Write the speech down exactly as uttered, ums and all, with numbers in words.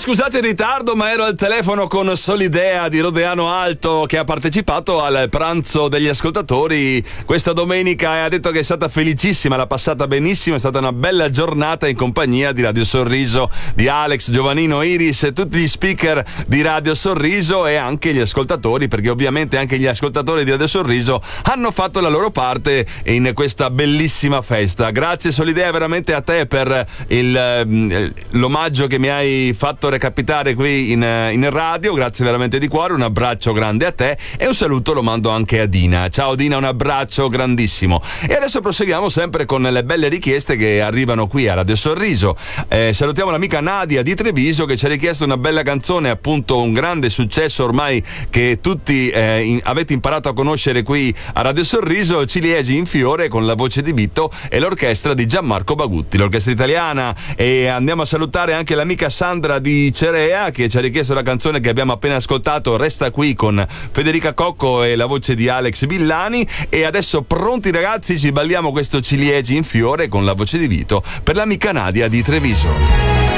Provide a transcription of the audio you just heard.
scusate il ritardo, ma ero al telefono con Solidea di Rodeano Alto, che ha partecipato al pranzo degli ascoltatori questa domenica e ha detto che è stata felicissima, l'ha passata benissimo, è stata una bella giornata in compagnia di Radio Sorriso, di Alex, Giovannino, Iris e tutti gli speaker di Radio Sorriso e anche gli ascoltatori, perché ovviamente anche gli ascoltatori di Radio Sorriso hanno fatto la loro parte in questa bellissima festa. Grazie Solidea veramente a te per il, l'omaggio che mi hai fatto recapitare qui in, in radio, grazie veramente di cuore, un abbraccio grande a te e un saluto lo mando anche a Dina. Ciao Dina, un abbraccio grandissimo. E adesso proseguiamo sempre con le belle richieste che arrivano qui a Radio Sorriso. Eh, salutiamo l'amica Nadia di Treviso che ci ha richiesto una bella canzone, appunto un grande successo ormai che tutti eh, in, avete imparato a conoscere qui a Radio Sorriso, Ciliegi in fiore con la voce di Vito e l'orchestra di Gianmarco Bagutti, l'orchestra italiana. E andiamo a salutare anche l'amica Sandra di Cerea che ci ha richiesto la canzone che abbiamo appena ascoltato, Resta qui, con Federica Cocco e la voce di Alex Villani. E adesso pronti ragazzi, ci balliamo questo Ciliegi in fiore con la voce di Vito per l'amica Nadia di Treviso.